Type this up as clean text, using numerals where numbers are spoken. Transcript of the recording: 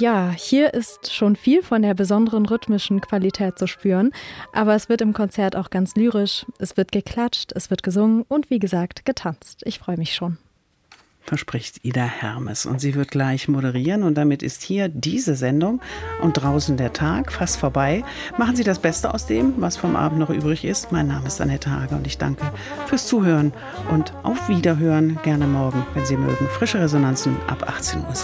Ja, hier ist schon viel von der besonderen rhythmischen Qualität zu spüren, aber es wird im Konzert auch ganz lyrisch, es wird geklatscht, es wird gesungen und wie gesagt getanzt. Ich freue mich schon. Verspricht Ida Hermes. Und sie wird gleich moderieren und damit ist hier diese Sendung und draußen der Tag fast vorbei. Machen Sie das Beste aus dem, was vom Abend noch übrig ist. Mein Name ist Annette Hager und ich danke fürs Zuhören und auf Wiederhören. Gerne morgen, wenn Sie mögen. Frische Resonanzen ab 18 Uhr.